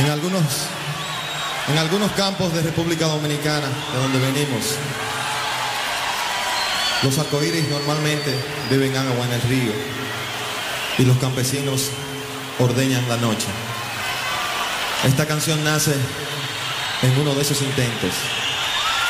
En algunos campos de República Dominicana, de donde venimos, los arcoíris normalmente beben agua en el río y los campesinos ordeñan la noche. Esta canción nace en uno de esos intentos.